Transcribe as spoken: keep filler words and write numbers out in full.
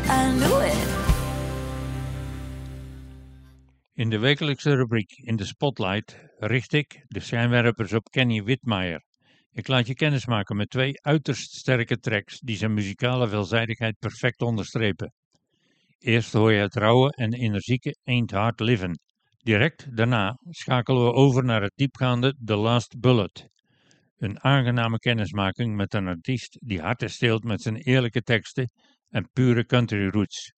I knew it. In de wekelijkse rubriek In de Spotlight richt ik de schijnwerpers op Kenny Whitmire. Ik laat je kennismaken met twee uiterst sterke tracks die zijn muzikale veelzijdigheid perfect onderstrepen. Eerst hoor je het rauwe en energieke Ain't Hard Livin'. Direct daarna schakelen we over naar het diepgaande The Last Bullet. Een aangename kennismaking met een artiest die hart steelt met zijn eerlijke teksten en pure country roots.